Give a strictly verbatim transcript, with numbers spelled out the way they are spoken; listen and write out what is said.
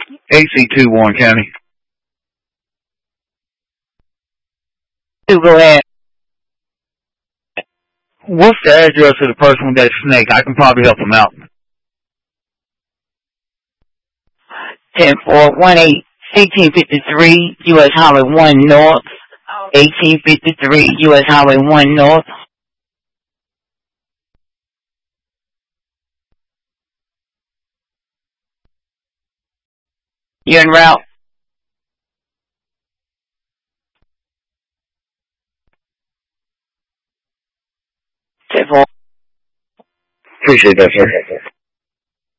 A C two, Warren County. To go ahead. What's the address of the person with that snake? I can probably help him out. ten four one eight, eighteen fifty-three, U S Highway one North. eighteen fifty-three, U S Highway one North. You're en route. ten four. Appreciate that, sir.